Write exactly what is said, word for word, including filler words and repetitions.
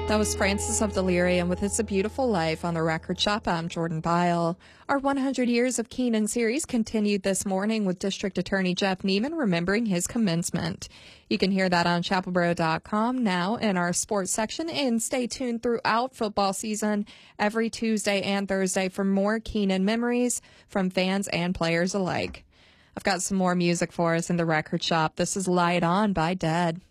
That was Francis of Delirium with It's a Beautiful Life on the Record Shop. I'm Jordan Byle. Our one hundred Years of Keenan series continued this morning with District Attorney Jeff Neiman remembering his commencement. You can hear that on chapel boro dot com now in our sports section, and stay tuned throughout football season every Tuesday and Thursday for more Keenan memories from fans and players alike. I've got some more music for us in the Record Shop. This is Light On by Dead.